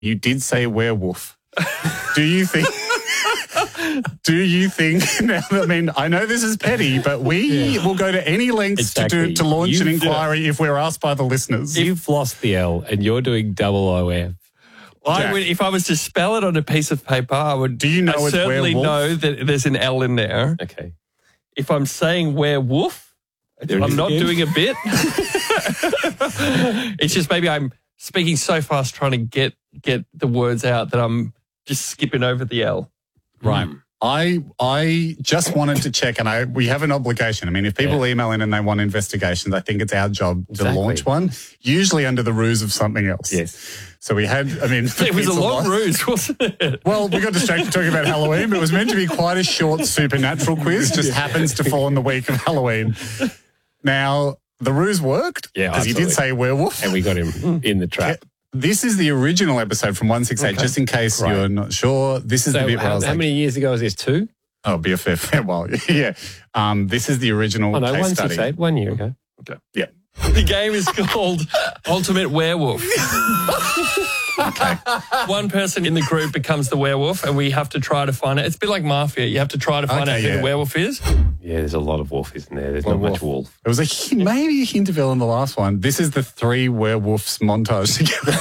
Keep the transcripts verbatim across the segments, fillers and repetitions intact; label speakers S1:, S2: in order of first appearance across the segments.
S1: You did say werewolf. Do you think... Do you think, now, I mean, I know this is petty, but we yeah. will go to any lengths exactly. to do to launch You've, an inquiry if we're asked by the listeners.
S2: You've lost the L and you're doing double O F.
S3: I would, if I was to spell it on a piece of paper, I would
S1: Do you know
S3: I
S1: it's
S3: certainly
S1: werewolf?
S3: know that there's an L in there.
S2: Okay.
S3: If I'm saying werewolf, there I'm not again. doing a bit. It's just maybe I'm speaking so fast trying to get, get the words out that I'm just skipping over the L.
S1: Right. Mm. I I just wanted to check, and I we have an obligation. I mean, if people yeah. email in and they want investigations, I think it's our job exactly. to launch one, usually under the ruse of something else.
S2: Yes.
S1: So we had, I mean...
S3: It was a long ruse, wasn't it?
S1: Well, we got distracted talking about Halloween, but it was meant to be quite a short supernatural quiz, just yeah. happens to fall in the week of Halloween. Now, the ruse worked,
S2: yeah,
S1: because he did say werewolf.
S2: And we got him in the trap.
S1: This is the original episode from one sixty-eight, okay. just in case right. you're not sure. This is
S2: so
S1: the bit where
S2: how,
S1: I was
S2: how
S1: like,
S2: many years ago was this, two?
S1: Oh, be a fair, fair while. Yeah. Um, this is the original
S2: oh, no,
S1: case
S2: one
S1: study.
S2: sixty-eight, one year ago.
S1: Okay. Yeah.
S3: The game is called Ultimate Werewolf.
S1: Okay.
S3: One person in the group becomes the werewolf and we have to try to find it. It's a bit like Mafia. You have to try to find
S1: okay,
S3: out who
S1: yeah.
S3: the werewolf is.
S2: Yeah, there's a lot of wolf, isn't there? There's
S1: well,
S2: not
S1: wolf.
S2: much wolf.
S1: It was a maybe a hint of L in the last one. This is the three werewolves montage together.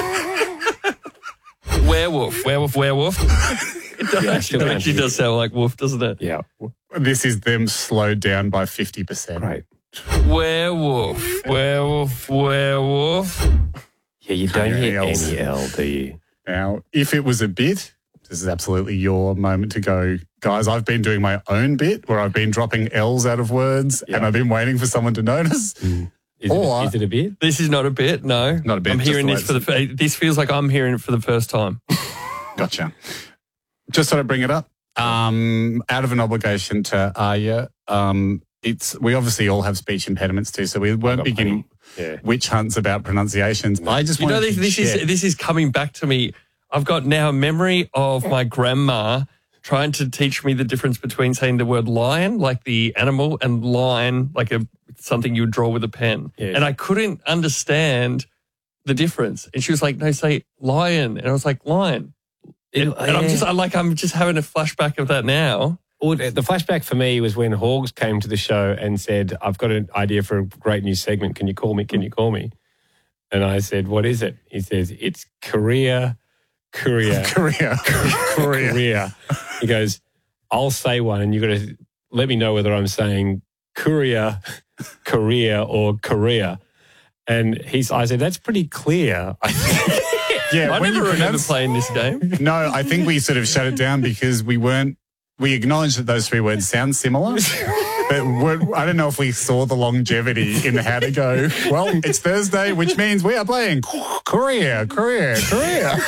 S3: Werewolf, werewolf, werewolf. It, does,
S2: Yeah,
S3: actually, it actually does sound like wolf, doesn't it?
S2: Yeah.
S1: This is them slowed down by fifty percent.
S2: Right.
S3: Werewolf, werewolf, werewolf.
S2: Yeah, you don't
S1: Any
S2: hear
S1: else.
S2: any L, do you?
S1: Now, if it was a bit, this is absolutely your moment to go, guys, I've been doing my own bit where I've been dropping L's out of words
S2: yeah.
S1: and I've been waiting for someone to notice.
S2: Mm. Is,
S1: or,
S2: it, is it a bit?
S3: This is not a bit, no.
S1: Not a bit.
S3: I'm hearing this for the first This feels like I'm hearing it for the first time.
S1: Gotcha. Just thought I'd bring it up. Um, out of an obligation to Arya, um, it's we obviously all have speech impediments too, so we won't begin
S2: yeah.
S1: witch hunts about pronunciations. I just
S3: you know this,
S1: to
S3: this is this is coming back to me. I've got now a memory of my grandma trying to teach me the difference between saying the word lion, like the animal, and line, like a something you would draw with a pen.
S2: Yeah.
S3: And I couldn't understand the difference. And she was like, "No, say lion," and I was like, "Lion." And, and yeah. I'm just, I like, I'm just having a flashback of that now.
S2: Well, the flashback for me was when Hawks came to the show and said, "I've got an idea for a great new segment. Can you call me? Can you call me?" And I said, "What is it?" He says, "It's Korea, Korea,
S1: Korea,
S2: Korea, Korea." He goes, "I'll say one, and you've got to let me know whether I'm saying Korea, Korea, or Korea." And he's, I said, "That's pretty clear."
S3: Yeah, I never remember playing this game.
S1: No, I think we sort of shut it down because we weren't, we acknowledged that those three words sound similar, but we're, I don't know if we saw the longevity in how to go, well, it's Thursday, which means we are playing Korea, Korea, Korea.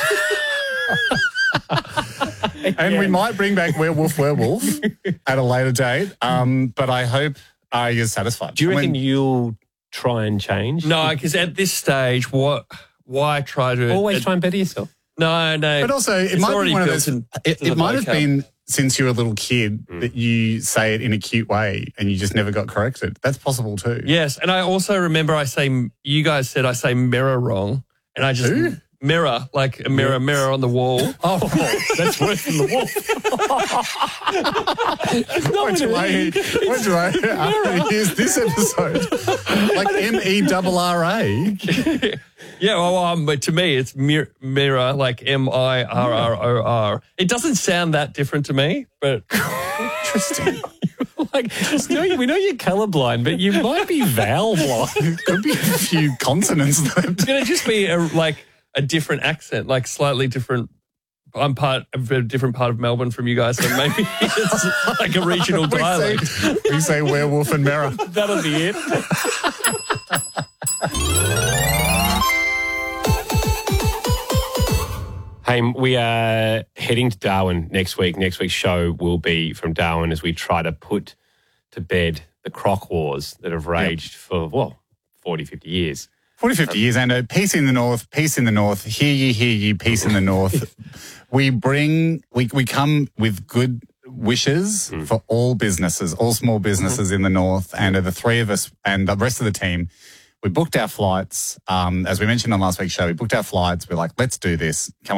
S1: And we might bring back Werewolf, Werewolf at a later date, um, but I hope uh, you're satisfied.
S2: Do you reckon
S1: I mean,
S2: you'll try and change?
S3: No, because at this stage, what... Why try to...
S2: Always
S3: uh,
S2: try and better yourself.
S3: No, no.
S1: But also, it might be one of those...
S3: In,
S1: it it might have
S3: vocab.
S1: been, since you were a little kid,
S2: mm.
S1: that you say it in a cute way and you just never got corrected. That's possible too.
S3: Yes, and I also remember I say... You guys said I say mirror wrong, and I just...
S1: Who?
S3: Mirror, like a mirror, yes. mirror on the wall.
S1: Oh, that's worse than the wall. What do I, what do I uh, use this episode? Like M E R R A?
S3: Yeah, well, um, but to me, it's mir- mirror, like M I R R O R. It doesn't sound that different to me, but...
S1: Interesting.
S2: Like, no, we know you're colourblind, but you might be vowel blind.
S1: Could be a few consonants.
S3: It's going to just be a, like... a different accent, like slightly different. I'm part of a different part of Melbourne from you guys, so maybe it's like a regional
S1: we
S3: dialect.
S1: Say, we say werewolf and mirror.
S2: That'll be it. Hey, we are heading to Darwin next week. Next week's show will be from Darwin as we try to put to bed the croc wars that have raged yep. for, well, forty, fifty years.
S1: forty, fifty years, and peace in the north, peace in the north, hear ye, hear ye, peace in the north. We bring, we, we come with good wishes mm. for all businesses, all small businesses mm-hmm. in the north, and the three of us and the rest of the team, We booked our flights. Um, as we mentioned on last week's show, we booked our flights. We're like, let's do this. Come